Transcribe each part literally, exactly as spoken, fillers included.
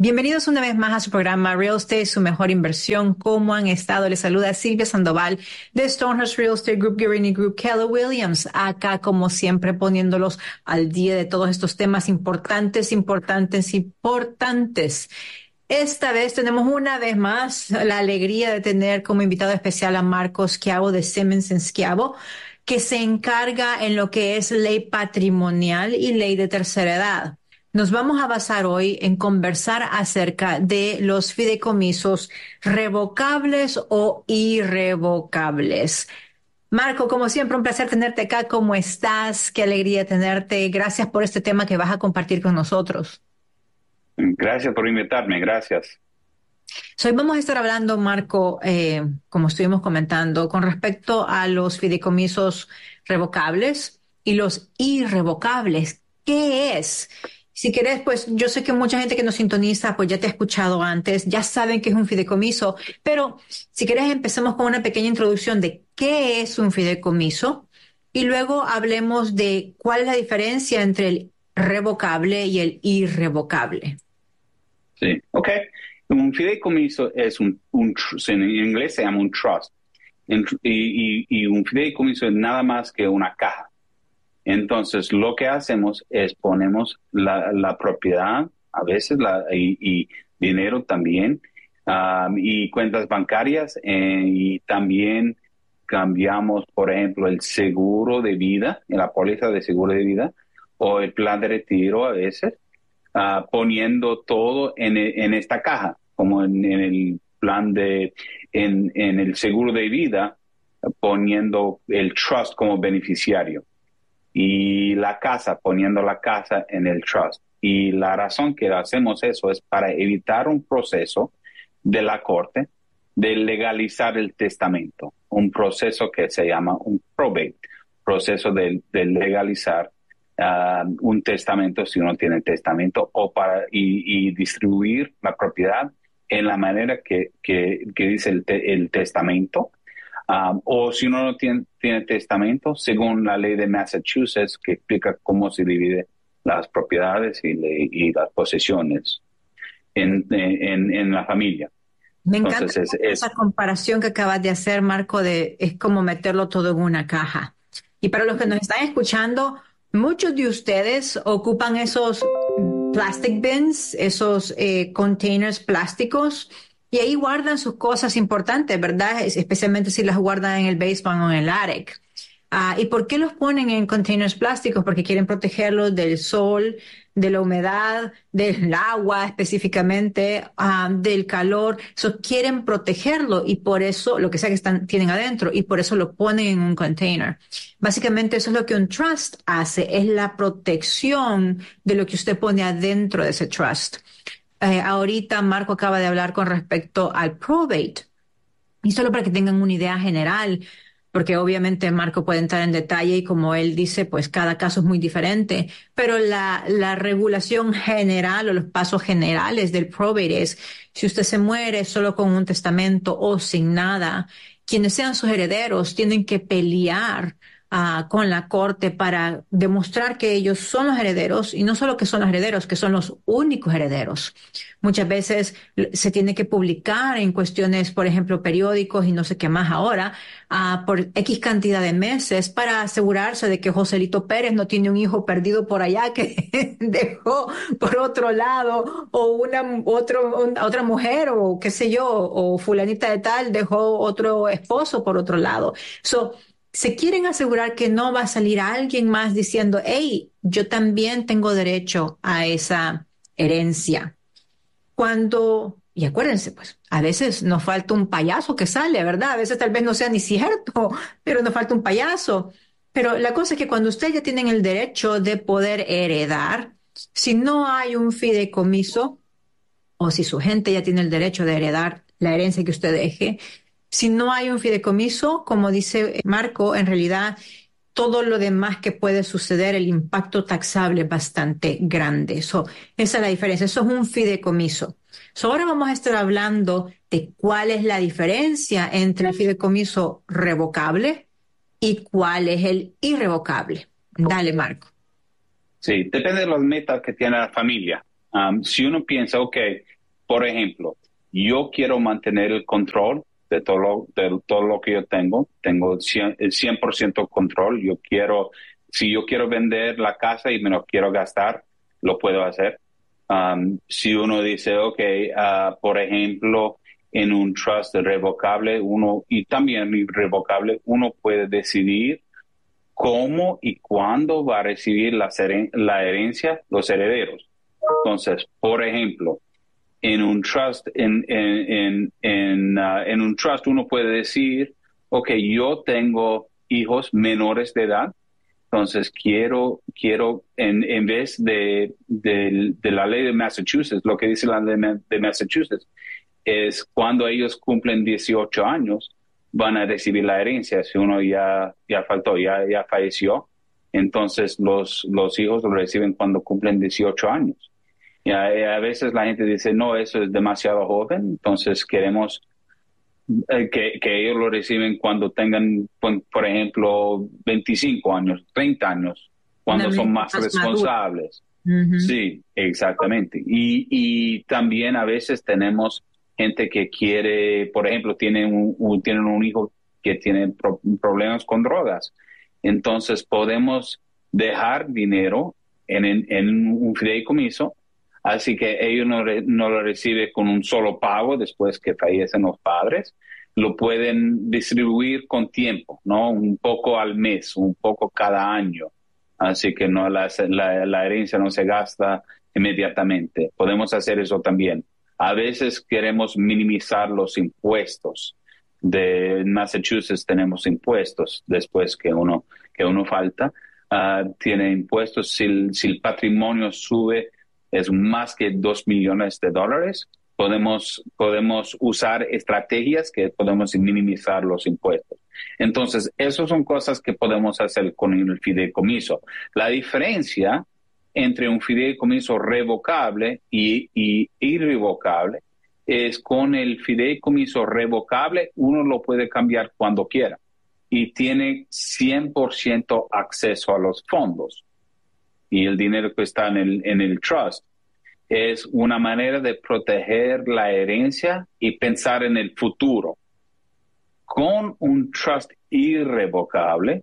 Bienvenidos una vez más a su programa Real Estate, su mejor inversión. ¿Cómo han estado? Les saluda Silvia Sandoval de Stonehurst Real Estate Group, Guerini Group, Keller Williams. Acá, como siempre, poniéndolos al día de todos estos temas importantes, importantes, importantes. Esta vez tenemos una vez más la alegría de tener como invitado especial a Marco Schiavo de Simmons and Schiavo, que se encarga en lo que es ley patrimonial y ley de tercera edad. Nos vamos a basar hoy en conversar acerca de los fideicomisos revocables o irrevocables. Marco, como siempre, un placer tenerte acá. ¿Cómo estás? Qué alegría tenerte. Gracias por este tema que vas a compartir con nosotros. Gracias por invitarme, gracias. Hoy vamos a estar hablando, Marco, eh, como estuvimos comentando, con respecto a los fideicomisos revocables y los irrevocables. ¿Qué es? Si querés, pues yo sé que mucha gente que nos sintoniza, pues ya te ha escuchado antes, ya saben que es un fideicomiso, pero si querés empecemos con una pequeña introducción de qué es un fideicomiso y luego hablemos de cuál es la diferencia entre el revocable y el irrevocable. Sí, ok. Un fideicomiso es un, un en inglés se llama un trust, y, y, y un fideicomiso es nada más que una caja. Entonces, lo que hacemos es ponemos la, la propiedad, a veces, la, y, y dinero también, um, y cuentas bancarias, eh, y también cambiamos, por ejemplo, el seguro de vida, en la póliza de seguro de vida, o el plan de retiro a veces, uh, poniendo todo en, en esta caja, como en, en el plan de, en, en el seguro de vida, poniendo el trust como beneficiario. Y la casa, poniendo la casa en el trust. Y la razón que hacemos eso es para evitar un proceso de la corte de legalizar el testamento, un proceso que se llama un probate, proceso de, de legalizar uh, un testamento si uno tiene testamento o para y, y distribuir la propiedad en la manera que, que, que dice el, te, el testamento. Um, o si uno no tiene, tiene testamento, según la ley de Massachusetts, que explica cómo se divide las propiedades y, le, y las posesiones en, en, en la familia. Me Entonces, encanta es, esa es, comparación que acabas de hacer, Marco, de es como meterlo todo en una caja. Y para los que nos están escuchando, muchos de ustedes ocupan esos plastic bins, esos eh, containers plásticos, y ahí guardan sus cosas importantes, ¿verdad? Es- Especialmente si las guardan en el basement o en el attic. Ah, ¿y por qué los ponen en containers plásticos? Porque quieren protegerlos del sol, de la humedad, del agua específicamente, ah, del calor. So, quieren protegerlo y por eso, lo que sea que están, tienen adentro, y por eso lo ponen en un container. Básicamente eso es lo que un trust hace, es la protección de lo que usted pone adentro de ese trust. Eh, ahorita Marco acaba de hablar con respecto al probate. Y solo para que tengan una idea general, porque obviamente Marco puede entrar en detalle y como él dice, pues cada caso es muy diferente, pero la, la regulación general o los pasos generales del probate es, si usted se muere solo con un testamento o sin nada, quienes sean sus herederos tienen que pelear uh, con la corte para demostrar que ellos son los herederos y no solo que son los herederos, que son los únicos herederos. Muchas veces se tiene que publicar en cuestiones, por ejemplo, periódicos y no sé qué más ahora, uh, por X cantidad de meses para asegurarse de que Joselito Pérez no tiene un hijo perdido por allá que dejó por otro lado, o una otro, una, otra mujer, o qué sé yo, o fulanita de tal dejó otro esposo por otro lado. So, se quieren asegurar que no va a salir alguien más diciendo, hey, yo también tengo derecho a esa herencia. Cuando, y acuérdense, pues, a veces nos falta un payaso que sale, ¿verdad? A veces tal vez no sea ni cierto, pero nos falta un payaso. Pero la cosa es que cuando ustedes ya tienen el derecho de poder heredar, si no hay un fideicomiso, o si su gente ya tiene el derecho de heredar la herencia que usted deje, si no hay un fideicomiso, como dice Marco, en realidad todo lo demás que puede suceder, el impacto taxable es bastante grande. So, esa es la diferencia. Eso es un fideicomiso. So, ahora vamos a estar hablando de cuál es la diferencia entre el fideicomiso revocable y cuál es el irrevocable. Dale, Marco. sí, depende de las metas que tiene la familia. Um, si uno piensa, ok, por ejemplo, yo quiero mantener el control de todo lo, de todo lo que yo tengo. Tengo el cien, el cien por ciento control. Yo quiero, si yo quiero vender la casa y me lo quiero gastar, lo puedo hacer. Um, si uno dice, ok, uh, por ejemplo, en un trust revocable, uno, y también irrevocable, uno puede decidir cómo y cuándo va a recibir la, la herencia los herederos. Entonces, por ejemplo, en un trust, en, en, en, en, uh, en un trust uno puede decir, ok, yo tengo hijos menores de edad, entonces quiero, quiero en, en vez de, de, de la ley de Massachusetts, lo que dice la ley de Massachusetts es cuando ellos cumplen dieciocho años, van a recibir la herencia. Si uno ya, ya faltó, ya, ya falleció, entonces los, los hijos lo reciben cuando cumplen dieciocho años. Y a, a veces la gente dice, no, eso es demasiado joven, entonces queremos eh, que, que ellos lo reciben cuando tengan, por, por ejemplo, veinticinco años, treinta años, cuando son más, más responsables. Uh-huh. Sí, exactamente. Y, y también a veces tenemos gente que quiere, por ejemplo, tienen un, un, tienen un hijo que tiene pro, problemas con drogas. Entonces podemos dejar dinero en, en, en un fideicomiso, así que ellos no, re, no lo reciben con un solo pago después que fallecen los padres. Lo pueden distribuir con tiempo, ¿no? Un poco al mes, un poco cada año. Así que no la, la, la herencia no se gasta inmediatamente. Podemos hacer eso también. A veces queremos minimizar los impuestos. De Massachusetts tenemos impuestos después que uno, que uno falta. Uh, tiene impuestos. Si, si el patrimonio sube, es más que dos millones de dólares. Podemos, podemos usar estrategias que podemos minimizar los impuestos. Entonces, esas son cosas que podemos hacer con el fideicomiso. La diferencia entre un fideicomiso revocable y, y irrevocable es con el fideicomiso revocable, uno lo puede cambiar cuando quiera y tiene cien por ciento acceso a los fondos y el dinero que está en el, en el trust. Es una manera de proteger la herencia y pensar en el futuro. Con un trust irrevocable,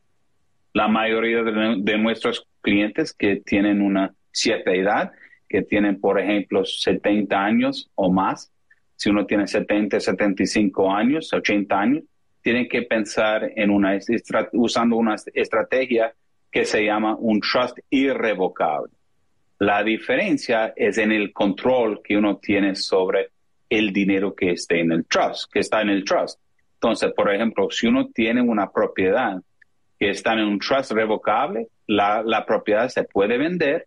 la mayoría de, de nuestros clientes que tienen una cierta edad, que tienen, por ejemplo, setenta años o más, si uno tiene setenta, setenta y cinco años, ochenta años, tienen que pensar en una, usando una estrategia que se llama un trust irrevocable. La diferencia es en el control que uno tiene sobre el dinero que esté en el trust, que está en el trust. Entonces, por ejemplo, si uno tiene una propiedad que está en un trust revocable, la, la propiedad se puede vender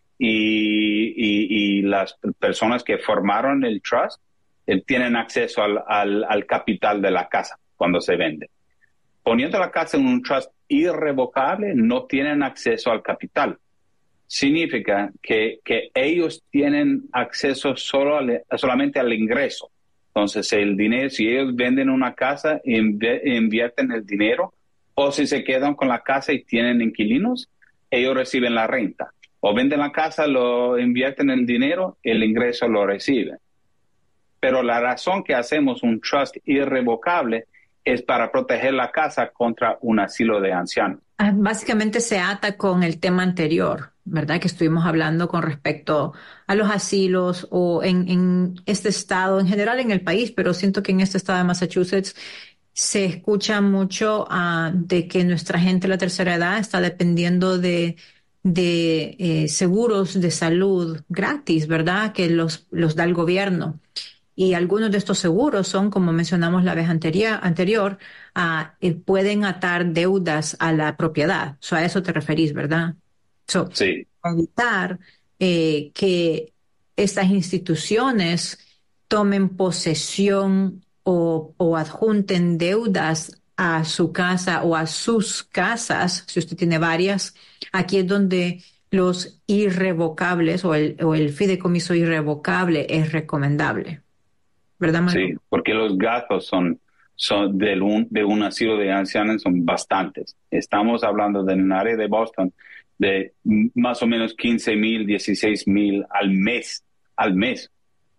y, y, y las personas que formaron el trust eh, tienen acceso al, al, al capital de la casa cuando se vende. Poniendo la casa en un trust irrevocable, no tienen acceso al capital. Significa que, que ellos tienen acceso solo al, solamente al ingreso. Entonces, el dinero, si ellos venden una casa, inv- invierten el dinero, o si se quedan con la casa y tienen inquilinos, ellos reciben la renta. O venden la casa, lo invierten el dinero, el ingreso lo reciben. Pero la razón que hacemos un trust irrevocable es para proteger la casa contra un asilo de ancianos. Básicamente se ata con el tema anterior, ¿verdad? Que estuvimos hablando con respecto a los asilos o en, en este estado, en general en el país, pero siento que en este estado de Massachusetts se escucha mucho uh, de que nuestra gente de la tercera edad está dependiendo de, de eh, seguros de salud gratis, ¿verdad? Que los, los da el gobierno. Y algunos de estos seguros son, como mencionamos la vez anterior, anterior uh, eh, pueden atar deudas a la propiedad. So, a eso te referís, ¿verdad? So, sí. Evitar eh, que estas instituciones tomen posesión o, o adjunten deudas a su casa o a sus casas, si usted tiene varias. Aquí es donde los irrevocables o el, o el fideicomiso irrevocable es recomendable. ¿Verdad, Marco? Sí, porque los gastos son, son de, un, de un asilo de ancianos son bastantes. Estamos hablando de un área de Boston de más o menos quince mil, dieciséis mil al mes, al mes.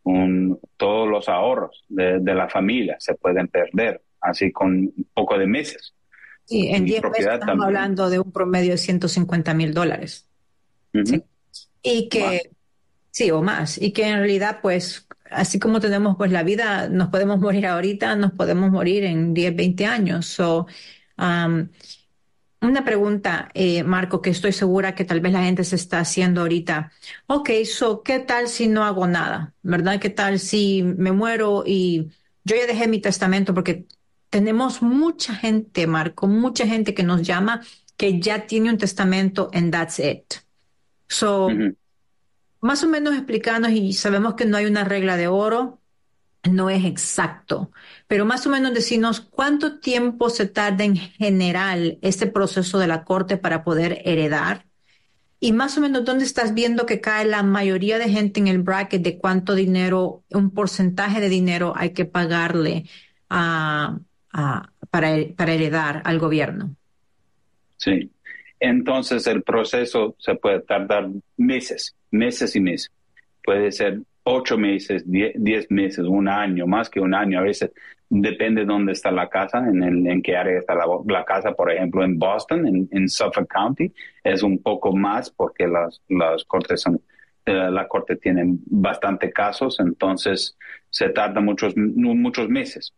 un, todos los ahorros de, de la familia se pueden perder, así con un poco de meses. Sí, en Mi diez meses propiedad estamos también. hablando de un promedio de ciento cincuenta mil dólares. Sí. Ujú. Y Más. que, sí, o más. Y que en realidad, pues, así como tenemos pues la vida, nos podemos morir ahorita, nos podemos morir en diez veinte años. So, um, una pregunta, eh, Marco, que estoy segura que tal vez la gente se está haciendo ahorita. Ok, so, ¿qué tal si no hago nada? ¿Verdad? ¿Qué tal si me muero y yo ya dejé mi testamento? Porque tenemos mucha gente, Marco, mucha gente que nos llama que ya tiene un testamento and that's it. So, Ujú. más o menos explicarnos, y sabemos que no hay una regla de oro, no es exacto, pero más o menos decirnos cuánto tiempo se tarda en general este proceso de la corte para poder heredar y más o menos dónde estás viendo que cae la mayoría de gente en el bracket de cuánto dinero, un porcentaje de dinero hay que pagarle a, a- para, para heredar al gobierno. Sí. Entonces el proceso se puede tardar meses, meses y meses. Puede ser ocho meses, die- diez meses, un año, más que un año. A veces depende de dónde está la casa, en, el, en qué área está la, la casa. Por ejemplo, en Boston, en, en Suffolk County, es un poco más porque las, las cortes son, eh, la corte tiene bastante casos, entonces se tarda muchos, muchos meses.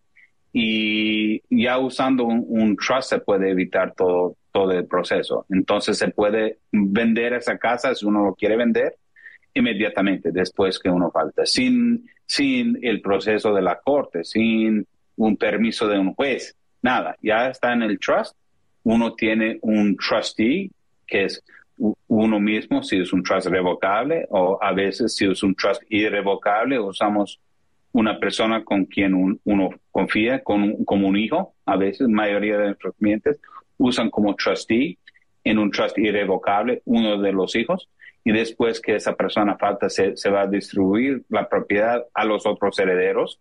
Y ya usando un, un trust se puede evitar todo, todo el proceso. Entonces se puede vender esa casa si uno lo quiere vender inmediatamente después que uno falta, sin, sin el proceso de la corte, sin un permiso de un juez, nada, ya está en el trust, uno tiene un trustee, que es uno mismo, si es un trust revocable, o a veces si es un trust irrevocable, usamos una persona con quien un, uno confía, con, como un hijo, a veces, mayoría de nuestros clientes usan como trustee en un trust irrevocable uno de los hijos, y después que esa persona falta se, se va a distribuir la propiedad a los otros herederos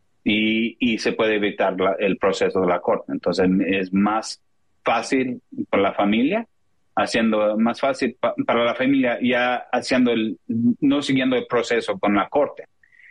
y, y se puede evitar la, el proceso de la corte. Entonces es más fácil para la familia, haciendo más fácil pa, para la familia ya haciendo el, no siguiendo el proceso con la corte.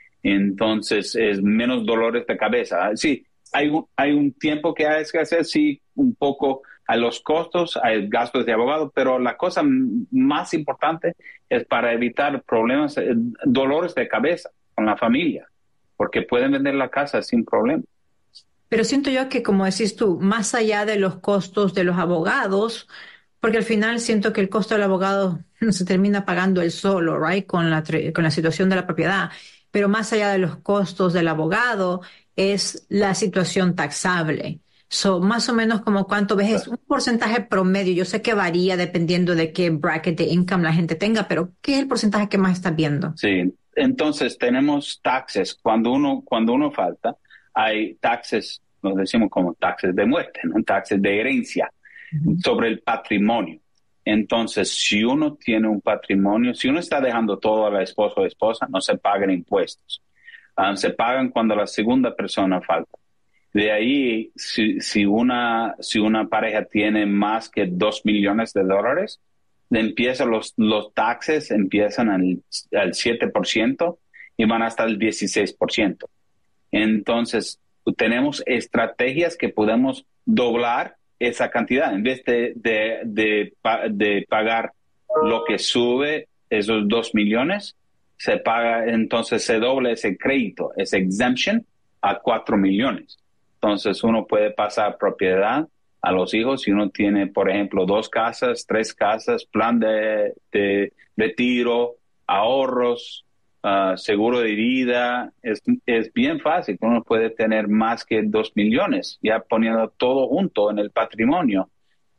Entonces es menos dolores de cabeza. Sí, hay un, hay un tiempo que hay que hacer, sí, un poco a los costos, hay gastos de abogado, pero la cosa más importante es para evitar problemas, eh, dolores de cabeza con la familia, porque pueden vender la casa sin problema. Pero siento yo que, como decís tú, más allá de los costos de los abogados, porque al final siento que el costo del abogado se termina pagando él solo, right, con la, tre- con la situación de la propiedad. Pero más allá de los costos del abogado es la situación taxable. So, más o menos como cuánto ves, es un porcentaje promedio. Yo sé que varía dependiendo de qué bracket de income la gente tenga, pero ¿qué es el porcentaje que más estás viendo? Sí, entonces tenemos taxes. Cuando uno, cuando uno falta, hay taxes, nos decimos como taxes de muerte, ¿no? Taxes de herencia Ujú. sobre el patrimonio. Entonces, si uno tiene un patrimonio, si uno está dejando todo a la esposa o esposa, no se pagan impuestos. Um, se pagan cuando la segunda persona falta. De ahí, si, si, una, si una pareja tiene más que dos millones de dólares, empiezan los, los taxes, empiezan al, al siete por ciento y van hasta el dieciséis por ciento. Entonces, tenemos estrategias que podemos doblar esa cantidad. En vez de, de, de, de pagar lo que sube esos dos millones, se paga, entonces se doble ese crédito, ese exemption a cuatro millones. Entonces uno puede pasar propiedad a los hijos si uno tiene, por ejemplo, dos casas, tres casas, plan de, de retiro, ahorros, uh, seguro de vida. Es, es bien fácil. Uno puede tener más que dos millones, ya poniendo todo junto en el patrimonio.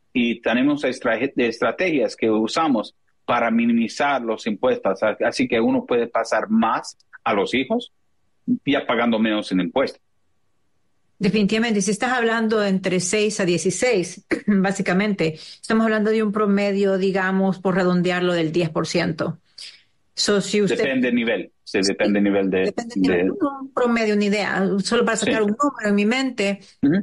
Y tenemos estra- estrategias que usamos para minimizar los impuestos. Así que uno puede pasar más a los hijos ya pagando menos en impuestos. Definitivamente, si estás hablando entre seis a dieciséis, básicamente, estamos hablando de un promedio, digamos, por redondearlo, del diez por ciento. So, si usted, Depende del nivel, sí, depende sí, del nivel de, depende del nivel, de un promedio, una idea, solo para sacar sí. un número en mi mente, Uh-huh.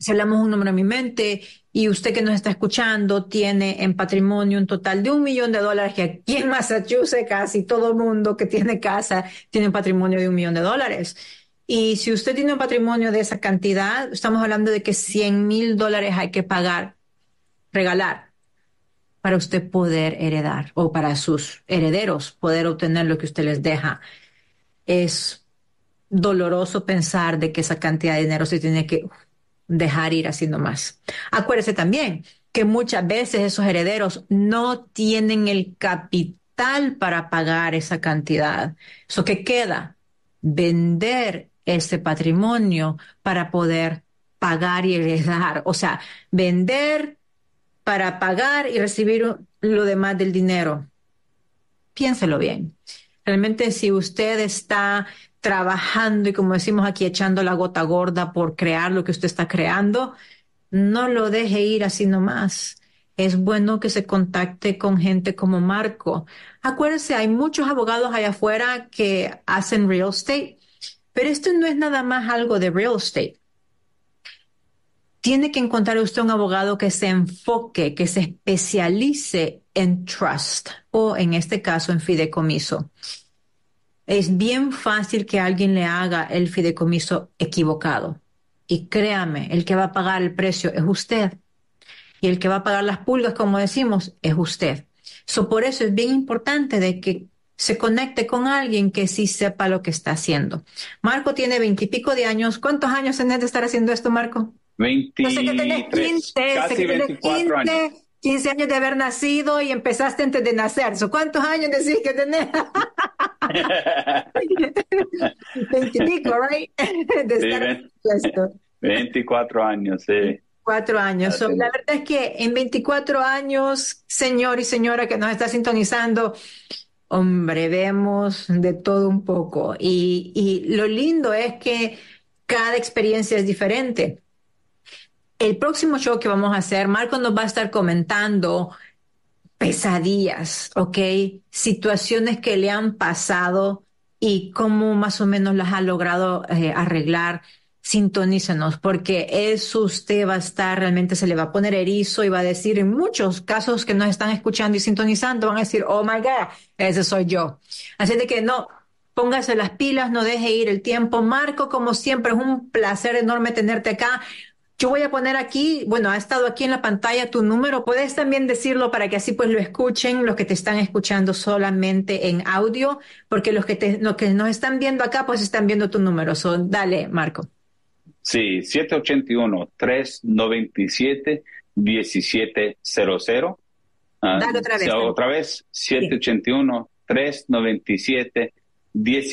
si hablamos un número en mi mente, y usted que nos está escuchando tiene en patrimonio un total de un millón de dólares, que aquí en Massachusetts casi todo el mundo que tiene casa tiene un patrimonio de un millón de dólares. Y si usted tiene un patrimonio de esa cantidad, estamos hablando de que cien mil dólares hay que pagar, regalar, para usted poder heredar o para sus herederos poder obtener lo que usted les deja. Es doloroso pensar de que esa cantidad de dinero se tiene que dejar ir haciendo más. Acuérdese también que muchas veces esos herederos no tienen el capital para pagar esa cantidad. Eso que queda, vender ese patrimonio para poder pagar y heredar. O sea, vender para pagar y recibir lo demás del dinero. Piénselo bien. Realmente si usted está trabajando y, como decimos aquí, echando la gota gorda por crear lo que usted está creando, no lo deje ir así nomás. Es bueno que se contacte con gente como Marco. Acuérdese, hay muchos abogados allá afuera que hacen real estate, pero esto no es nada más algo de real estate. Tiene que encontrar usted un abogado que se enfoque, que se especialice en trust o, en este caso, en fideicomiso. Es bien fácil que alguien le haga el fideicomiso equivocado. Y créame, el que va a pagar el precio es usted. Y el que va a pagar las pulgas, como decimos, es usted. So, por eso es bien importante de que se conecte con alguien que sí sepa lo que está haciendo. Marco tiene veintipico de años. ¿Cuántos años tenés de estar haciendo esto, Marco? veintitrés, Yo sé que tenés quince, casi sé que tenés veinticuatro quince, años. quince años de haber nacido y empezaste antes de nacer. So, ¿cuántos años decís que tenés? Veintipico, right? De Sí, estar ven- esto. veinticuatro años, sí. Cuatro años. So, la verdad es que en veinticuatro años, señor y señora que nos está sintonizando, hombre, vemos de todo un poco. Y, y lo lindo es que cada experiencia es diferente. El próximo show que vamos a hacer, Marco nos va a estar comentando pesadillas, ¿ok? Situaciones que le han pasado y cómo más o menos las ha logrado eh, arreglar. Sintonícenos, porque eso usted va a estar, realmente se le va a poner erizo y va a decir, en muchos casos que nos están escuchando y sintonizando, van a decir, oh my God, ese soy yo. Así de que no, póngase las pilas, no deje ir el tiempo. Marco, como siempre, es un placer enorme tenerte acá. Yo voy a poner aquí, bueno, ha estado aquí en la pantalla tu número. Puedes también decirlo para que así pues lo escuchen los que te están escuchando solamente en audio, porque los que, te, los que nos están viendo acá pues están viendo tu número. So, dale, Marco. Sí, siete ocho uno, tres nueve siete, uno siete cero cero. Uh, Dale otra vez. Otra vez, siete ocho uno, tres nueve siete, uno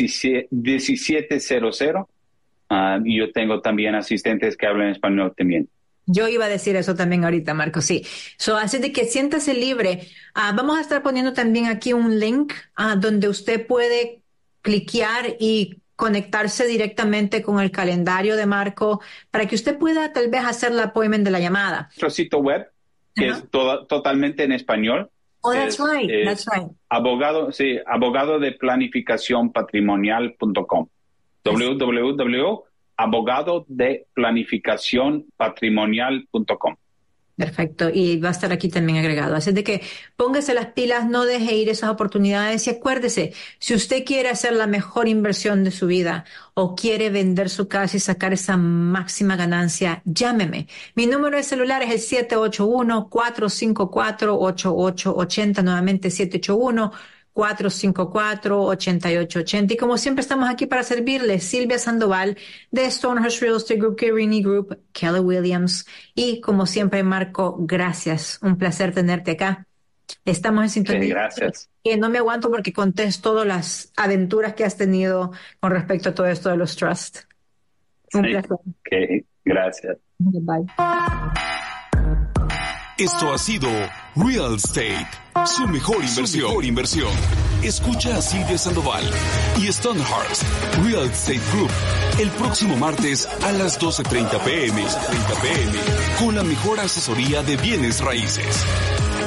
siete cero cero. Uh, y yo tengo también asistentes que hablan español también. Yo iba a decir eso también ahorita, Marco, sí. So, así de que siéntase libre. Uh, vamos a estar poniendo también aquí un link uh, donde usted puede cliquear y conectarse directamente con el calendario de Marco para que usted pueda tal vez hacer el appointment de la llamada. Nuestro sitio web, que Ajá. es todo, totalmente en español. Oh, that's es, right, es that's right. Abogado, sí, abogado de planificación patrimonial punto com. w w w punto abogado de planificación patrimonial punto com. Perfecto, y va a estar aquí también agregado. Así de que póngase las pilas, no deje ir esas oportunidades y acuérdese, si usted quiere hacer la mejor inversión de su vida o quiere vender su casa y sacar esa máxima ganancia, llámeme. Mi número de celular es el siete ocho uno, cuatro cinco cuatro, ocho ocho ocho cero, nuevamente siete ocho uno, cuatro cinco cuatro, ocho ocho ocho cero. Y como siempre estamos aquí para servirles, Silvia Sandoval de Stonehurst Real Estate Group, Carini Group, Keller Williams. Y como siempre, Marco, gracias. Un placer tenerte acá. Estamos en sintonía. Sí, gracias. Y no me aguanto porque contés todas las aventuras que has tenido con respecto a todo esto de los trusts. Un Sí. placer. Okay, gracias. Bye. Esto ha sido Real Estate, su mejor inversión. Su mejor inversión. Escucha a Silvia Sandoval y Stonehurst Real Estate Group el próximo martes a las doce treinta p m con la mejor asesoría de bienes raíces.